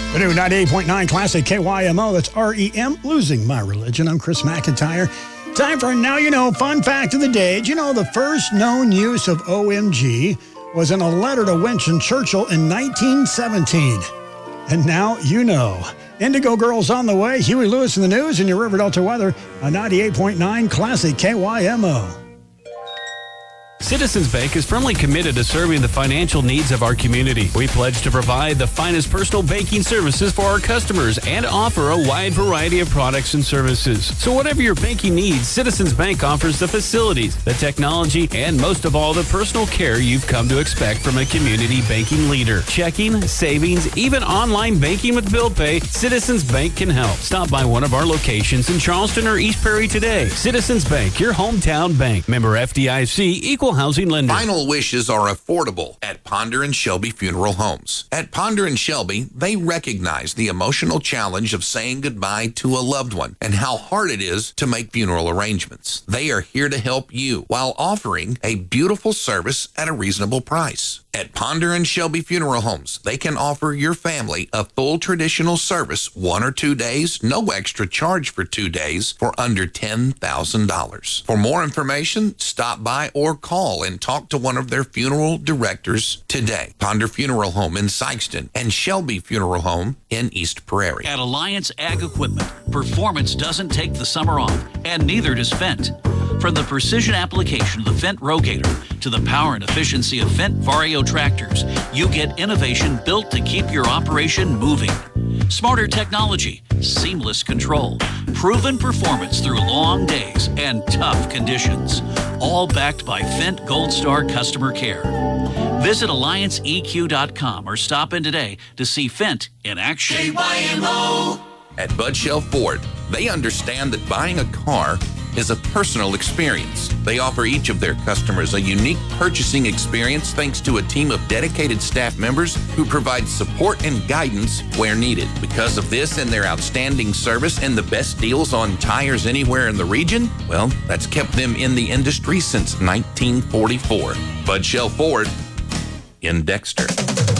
The new 98.9 Classic KYMO, that's REM, Losing My Religion. I'm Chris McIntyre. Time for Now You Know, fun fact of the day. Did you know the first known use of OMG was in a letter to Winston Churchill in 1917? And now you know. Indigo Girls on the way, Huey Lewis in the news, and your River Delta weather on 98.9 Classic KYMO. Citizens Bank is firmly committed to serving the financial needs of our community. We pledge to provide the finest personal banking services for our customers and offer a wide variety of products and services. So whatever your banking needs, Citizens Bank offers the facilities, the technology, and most of all, the personal care you've come to expect from a community banking leader. Checking, savings, even online banking with bill pay, Citizens Bank can help. Stop by one of our locations in Charleston or East Prairie today. Citizens Bank, your hometown bank. Member FDIC, equal housing lender. Final wishes are affordable at Ponder and Shelby Funeral Homes. At Ponder and Shelby, they recognize the emotional challenge of saying goodbye to a loved one and how hard it is to make funeral arrangements. They are here to help you while offering a beautiful service at a reasonable price. At Ponder and Shelby Funeral Homes, they can offer your family a full traditional service 1 or 2 days, no extra charge for 2 days, for under $10,000. For more information, stop by or call and talk to one of their funeral directors today. Ponder Funeral Home in Sykeston and Shelby Funeral Home in East Prairie. At Alliance Ag Equipment, performance doesn't take the summer off, and neither does Fendt. From the precision application of the Fendt Rogator to the power and efficiency of Fendt Vario tractors, you get innovation built to keep your operation moving. Smarter technology, seamless control, proven performance through long days and tough conditions, all backed by Fendt Gold Star customer care. Visit AllianceEQ.com or stop in today to see Fendt in action. KYMO. At Bud Shell Ford, they understand that buying a car is a personal experience. They offer each of their customers a unique purchasing experience thanks to a team of dedicated staff members who provide support and guidance where needed. Because of this and their outstanding service and the best deals on tires anywhere in the region, well, that's kept them in the industry since 1944. Bud Shell Ford in Dexter.